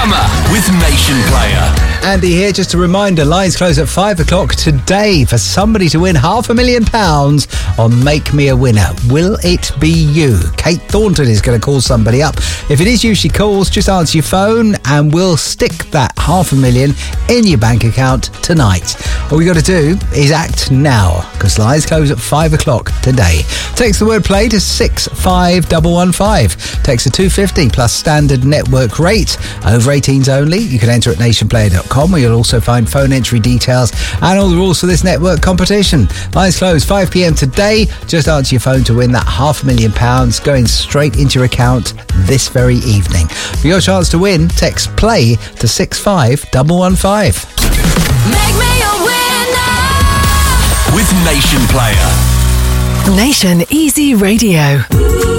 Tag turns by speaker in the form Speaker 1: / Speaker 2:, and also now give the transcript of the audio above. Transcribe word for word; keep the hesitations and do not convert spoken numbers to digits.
Speaker 1: summer with Nation Player.
Speaker 2: Andy here. Just a reminder, lines close at five o'clock today for somebody to win half a million pounds on Make Me a Winner. Will it be you? Kate Thornton is going to call somebody up. If it is you she calls, just answer your phone and we'll stick that half a million in your bank account tonight. All you got to do is act now, because lines close at five o'clock today. Text the word play to six five one one five. Text a two fifty plus standard network rate. Over eighteens only. You can enter at nation player dot com, where you'll also find phone entry details and all the rules for this network competition. Lines close five p.m. today. Just answer your phone to win that half a million pounds going straight into your account this very evening. For your chance to win, text play to six five one one five.
Speaker 3: Make me a winner
Speaker 1: With Nation Player.
Speaker 4: Nation Easy Radio.